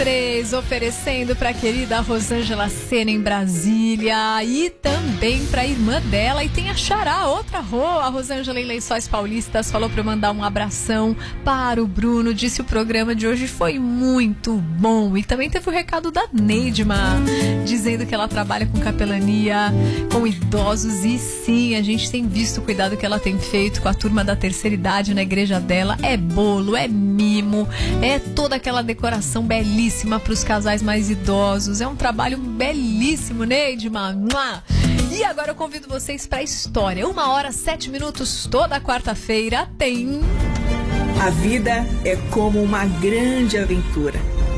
3, oferecendo para a querida Rosângela Sena em Brasília e também para a irmã dela. E tem a Xará, outra a Rosângela em Lençóis Paulistas, falou para eu mandar um abração para o Bruno. Disse o programa de hoje foi muito bom. E também teve o recado da Neidma, dizendo que ela trabalha com capelania, com idosos. E sim, a gente tem visto o cuidado que ela tem feito com a turma da terceira idade na igreja dela. É bolo, é mimo, é toda aquela decoração belíssima para os casais mais idosos. É um trabalho belíssimo, Neidma. E agora eu convido vocês para a história. 1h07, toda quarta-feira tem... A vida é como uma grande aventura.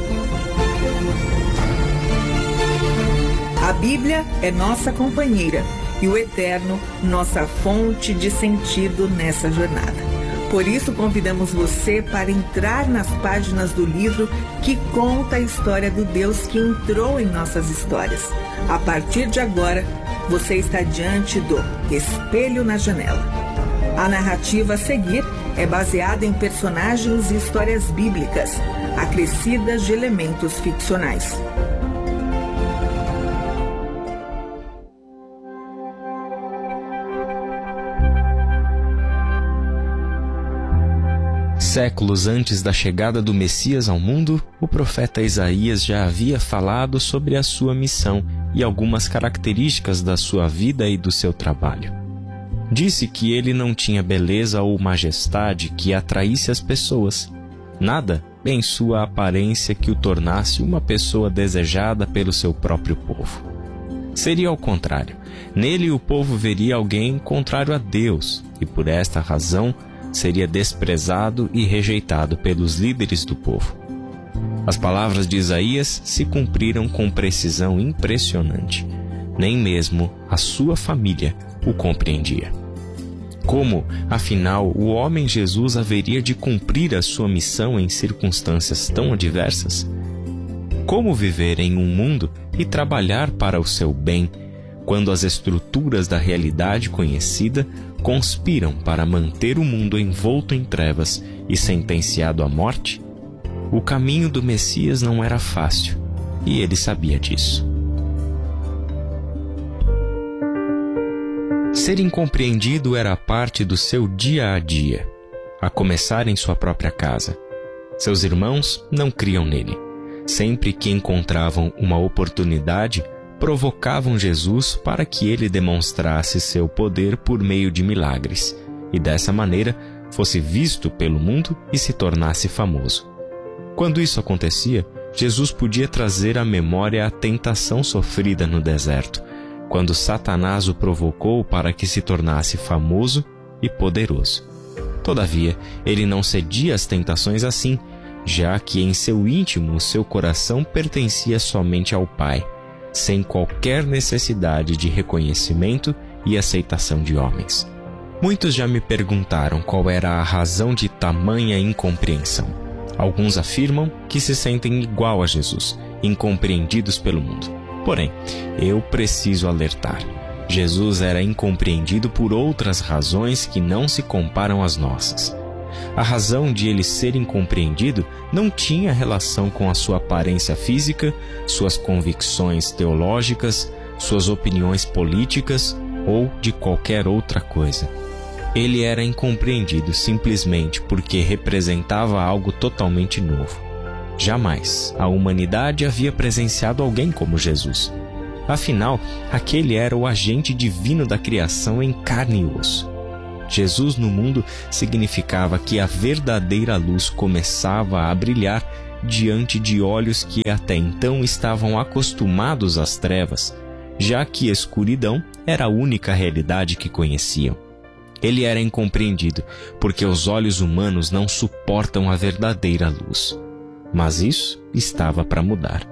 A Bíblia é nossa companheira e o Eterno nossa fonte de sentido nessa jornada. Por isso, convidamos você para entrar nas páginas do livro que conta a história do Deus que entrou em nossas histórias. A partir de agora, você está diante do Espelho na Janela. A narrativa a seguir é baseada em personagens e histórias bíblicas, acrescidas de elementos ficcionais. Séculos antes da chegada do Messias ao mundo, o profeta Isaías já havia falado sobre a sua missão e algumas características da sua vida e do seu trabalho. Disse que ele não tinha beleza ou majestade que atraísse as pessoas, nada em sua aparência que o tornasse uma pessoa desejada pelo seu próprio povo. Seria ao contrário, nele o povo veria alguém contrário a Deus e por esta razão seria desprezado e rejeitado pelos líderes do povo. As palavras de Isaías se cumpriram com precisão impressionante. Nem mesmo a sua família o compreendia. Como, afinal, o homem Jesus haveria de cumprir a sua missão em circunstâncias tão adversas? Como viver em um mundo e trabalhar para o seu bem, quando as estruturas da realidade conhecida conspiram para manter o mundo envolto em trevas e sentenciado à morte? O caminho do Messias não era fácil, e ele sabia disso. Ser incompreendido era parte do seu dia a dia, a começar em sua própria casa. Seus irmãos não criam nele. Sempre que encontravam uma oportunidade, provocavam Jesus para que ele demonstrasse seu poder por meio de milagres, e dessa maneira fosse visto pelo mundo e se tornasse famoso. Quando isso acontecia, Jesus podia trazer à memória a tentação sofrida no deserto, quando Satanás o provocou para que se tornasse famoso e poderoso. Todavia, ele não cedia às tentações assim, já que em seu íntimo seu coração pertencia somente ao Pai, sem qualquer necessidade de reconhecimento e aceitação de homens. Muitos já me perguntaram qual era a razão de tamanha incompreensão. Alguns afirmam que se sentem igual a Jesus, incompreendidos pelo mundo. Porém, eu preciso alertar. Jesus era incompreendido por outras razões que não se comparam às nossas. A razão de ele ser incompreendido não tinha relação com a sua aparência física, suas convicções teológicas, suas opiniões políticas ou de qualquer outra coisa. Ele era incompreendido simplesmente porque representava algo totalmente novo. Jamais a humanidade havia presenciado alguém como Jesus. Afinal, aquele era o agente divino da criação em carne e osso. Jesus no mundo significava que a verdadeira luz começava a brilhar diante de olhos que até então estavam acostumados às trevas, já que a escuridão era a única realidade que conheciam. Ele era incompreendido porque os olhos humanos não suportam a verdadeira luz. Mas isso estava para mudar.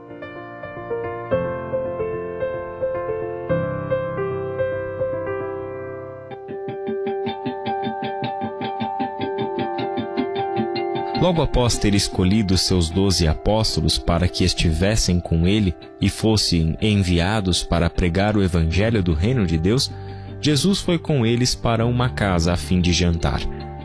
Logo após ter escolhido seus 12 apóstolos para que estivessem com ele e fossem enviados para pregar o evangelho do reino de Deus, Jesus foi com eles para uma casa a fim de jantar.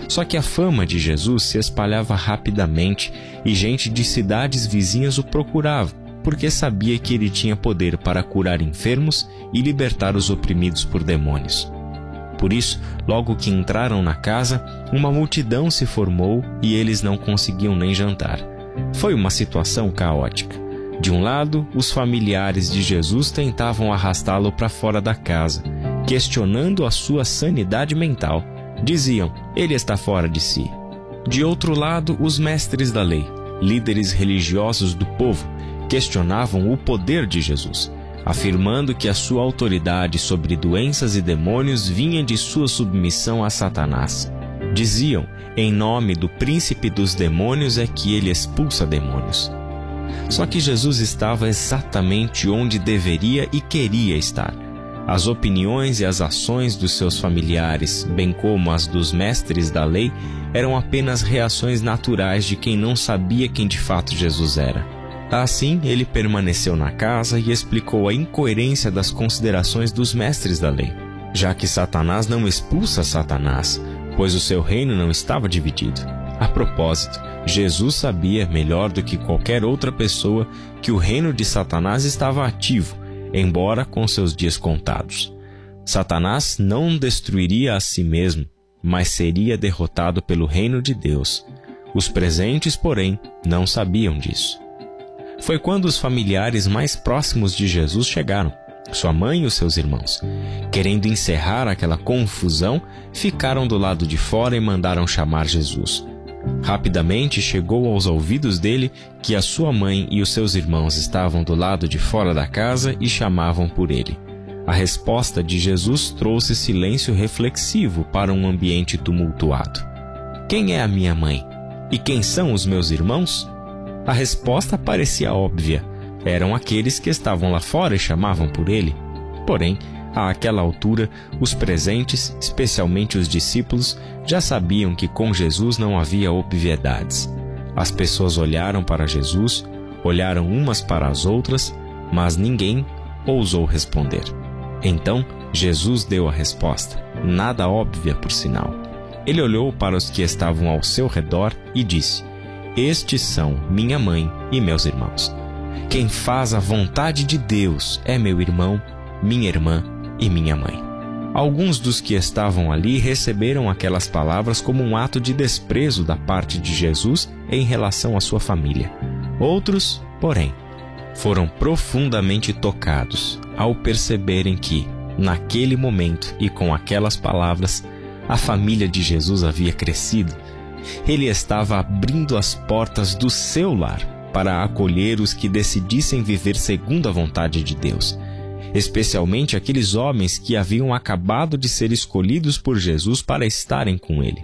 Só que a fama de Jesus se espalhava rapidamente e gente de cidades vizinhas o procurava, porque sabia que ele tinha poder para curar enfermos e libertar os oprimidos por demônios. Por isso, logo que entraram na casa, uma multidão se formou e eles não conseguiam nem jantar. Foi uma situação caótica. De um lado, os familiares de Jesus tentavam arrastá-lo para fora da casa, questionando a sua sanidade mental. Diziam, ele está fora de si. De outro lado, os mestres da lei, líderes religiosos do povo, questionavam o poder de Jesus, afirmando que a sua autoridade sobre doenças e demônios vinha de sua submissão a Satanás. Diziam, em nome do príncipe dos demônios é que ele expulsa demônios. Só que Jesus estava exatamente onde deveria e queria estar. As opiniões e as ações dos seus familiares, bem como as dos mestres da lei, eram apenas reações naturais de quem não sabia quem de fato Jesus era. Assim, ele permaneceu na casa e explicou a incoerência das considerações dos mestres da lei, já que Satanás não expulsa Satanás, pois o seu reino não estava dividido. A propósito, Jesus sabia, melhor do que qualquer outra pessoa, que o reino de Satanás estava ativo, embora com seus dias contados. Satanás não destruiria a si mesmo, mas seria derrotado pelo reino de Deus. Os presentes, porém, não sabiam disso. Foi quando os familiares mais próximos de Jesus chegaram, sua mãe e os seus irmãos. Querendo encerrar aquela confusão, ficaram do lado de fora e mandaram chamar Jesus. Rapidamente chegou aos ouvidos dele que a sua mãe e os seus irmãos estavam do lado de fora da casa e chamavam por ele. A resposta de Jesus trouxe silêncio reflexivo para um ambiente tumultuado. Quem é a minha mãe? E quem são os meus irmãos? A resposta parecia óbvia. Eram aqueles que estavam lá fora e chamavam por ele. Porém, àquela altura, os presentes, especialmente os discípulos, já sabiam que com Jesus não havia obviedades. As pessoas olharam para Jesus, olharam umas para as outras, mas ninguém ousou responder. Então, Jesus deu a resposta, nada óbvia por sinal. Ele olhou para os que estavam ao seu redor e disse: estes são minha mãe e meus irmãos. Quem faz a vontade de Deus é meu irmão, minha irmã e minha mãe. Alguns dos que estavam ali receberam aquelas palavras como um ato de desprezo da parte de Jesus em relação à sua família. Outros, porém, foram profundamente tocados ao perceberem que, naquele momento e com aquelas palavras, a família de Jesus havia crescido. Ele estava abrindo as portas do seu lar para acolher os que decidissem viver segundo a vontade de Deus, especialmente aqueles homens que haviam acabado de ser escolhidos por Jesus para estarem com ele.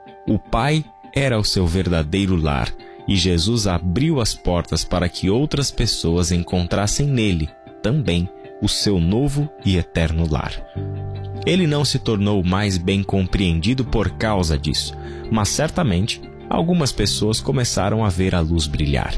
O Pai era o seu verdadeiro lar e Jesus abriu as portas para que outras pessoas encontrassem nele também o seu novo e eterno lar. Ele não se tornou mais bem compreendido por causa disso, mas certamente algumas pessoas começaram a ver a luz brilhar.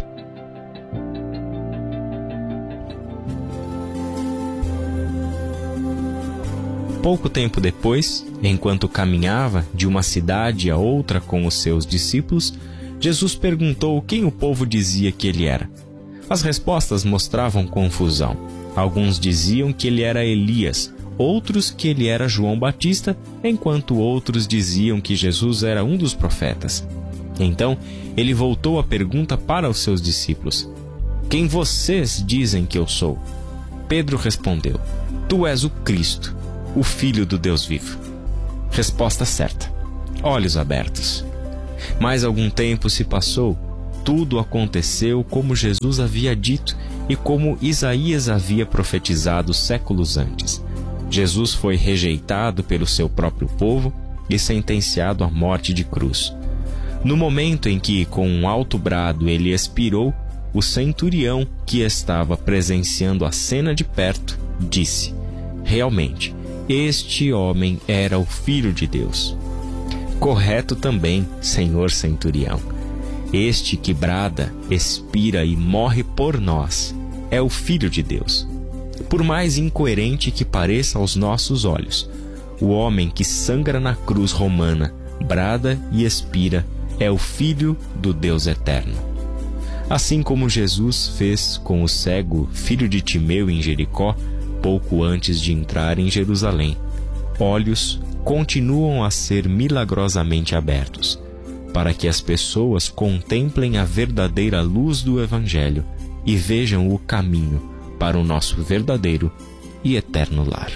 Pouco tempo depois, enquanto caminhava de uma cidade a outra com os seus discípulos, Jesus perguntou quem o povo dizia que ele era. As respostas mostravam confusão. Alguns diziam que ele era Elias, outros que ele era João Batista, enquanto outros diziam que Jesus era um dos profetas. Então, ele voltou a pergunta para os seus discípulos: quem vocês dizem que eu sou? Pedro respondeu: tu és o Cristo, o Filho do Deus vivo. Resposta certa. Olhos abertos. Mais algum tempo se passou. Tudo aconteceu como Jesus havia dito e como Isaías havia profetizado séculos antes. Jesus foi rejeitado pelo seu próprio povo e sentenciado à morte de cruz. No momento em que, com um alto brado, ele expirou, o centurião que estava presenciando a cena de perto disse: realmente, este homem era o Filho de Deus. Correto também, senhor centurião. Este que brada, expira e morre por nós é o Filho de Deus. Por mais incoerente que pareça aos nossos olhos, o homem que sangra na cruz romana brada e expira, é o Filho do Deus Eterno. Assim como Jesus fez com o cego filho de Timeu em Jericó, pouco antes de entrar em Jerusalém, olhos continuam a ser milagrosamente abertos, para que as pessoas contemplem a verdadeira luz do Evangelho e vejam o caminho para o nosso verdadeiro e eterno lar.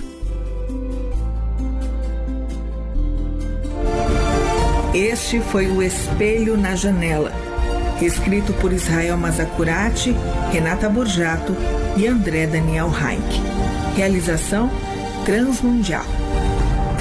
Este foi o Espelho na Janela, escrito por Israel Mazacurati, Renata Borjato e André Daniel Heinck. Realização Transmundial.